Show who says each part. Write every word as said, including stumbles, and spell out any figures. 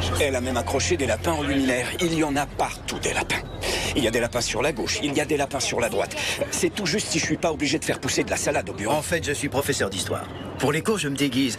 Speaker 1: Elle a même accroché des lapins au luminaire. Il y en a partout des lapins. Il y a des lapins sur la gauche, il y a des lapins sur la droite. C'est tout juste si je suis pas obligé de faire pousser de la salade au bureau.
Speaker 2: En fait, je suis professeur d'histoire. Pour les cours, je me déguise.